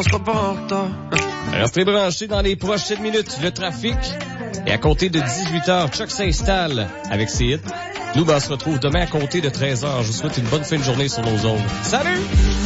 sera pas en retard. Restez branchés dans les prochaines minutes. Le trafic. Et à compter de 18h, Chuck s'installe avec ses hits. Nous, on se retrouve demain à compter de 13h. Je vous souhaite une bonne fin de journée sur nos ondes. Salut!